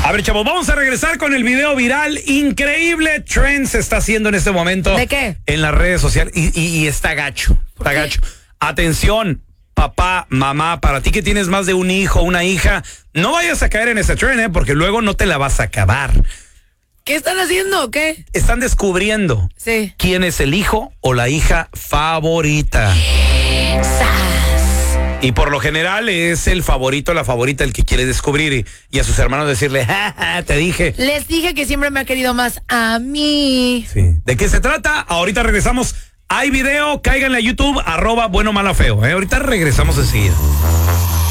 A ver, chavos, vamos a regresar con el video viral. Increíble trend se está haciendo en este momento. ¿De qué? En las redes sociales. Y está gacho. Está gacho. Atención, papá, mamá, para ti que tienes más de un hijo, una hija, no vayas a caer en ese trend, porque luego no te la vas a acabar. ¿Qué están haciendo o qué? Están descubriendo quién es el hijo o la hija favorita. Y por lo general es el favorito o la favorita el que quiere descubrir y a sus hermanos decirle, ja, ja, te dije. Les dije que siempre me ha querido más a mí. Sí. ¿De qué se trata? Ahorita regresamos. Hay video, cáiganle a YouTube, @bueno, mala, feo. Ahorita regresamos enseguida.